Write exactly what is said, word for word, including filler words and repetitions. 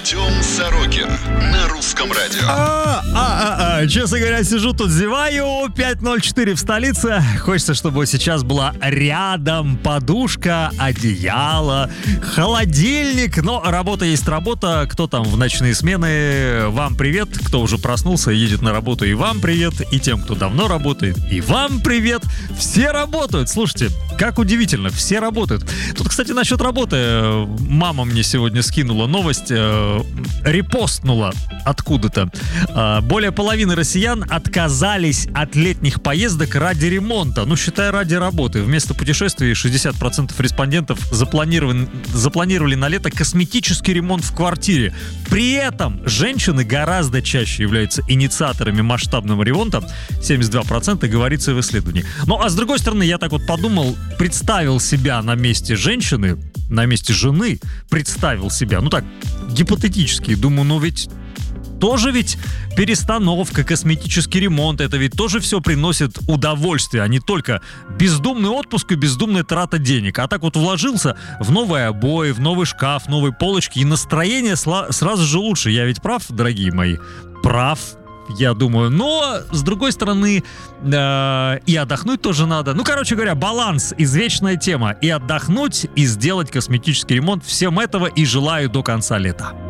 Артем Сорокин на русском радио. А, а, а, а. Честно говоря, сижу тут, зеваю. пять ноль четыре в столице. Хочется, чтобы сейчас была рядом подушка, одеяло, холодильник. Но работа есть работа. Кто там в ночные смены, вам привет. Кто уже проснулся и едет на работу, и вам привет. И тем, кто давно работает, и вам привет. Все работают. Слушайте, как удивительно, все работают. Тут, кстати, насчет работы. Мама мне сегодня скинула новость, э, репостнула откуда-то. Э, более половины россиян отказались от летних поездок ради ремонта. Ну, считай, ради работы. Вместо путешествий шестьдесят процентов респондентов запланировали, запланировали на лето косметический ремонт в квартире. При этом женщины гораздо чаще являются инициаторами масштабного ремонта. семьдесят два процента говорится в исследовании. Ну, а с другой стороны, я так вот подумал, представил себя на месте женщины, на месте жены, представил себя, ну так, гипотетически, думаю, ну ведь тоже ведь перестановка, косметический ремонт, это ведь тоже все приносит удовольствие, а не только бездумный отпуск и бездумная трата денег. А так вот вложился в новые обои, в новый шкаф, новые полочки, и настроение сла- сразу же лучше. Я ведь прав, дорогие мои? Прав. Я думаю, но, с другой стороны, э, и отдохнуть тоже надо. Ну, короче говоря, баланс, извечная тема. И отдохнуть, и сделать косметический ремонт. Всем этого и желаю до конца лета.